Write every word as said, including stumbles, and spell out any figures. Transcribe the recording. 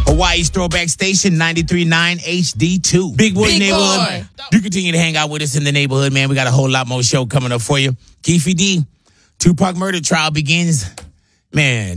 Hawaii's throwback station, ninety-three point nine H D two. Big Boy Big Neighborhood. Boy. You continue to hang out with us in the neighborhood, man. We got a whole lot more show coming up for you. Keefe D, Tupac murder trial begins. Man.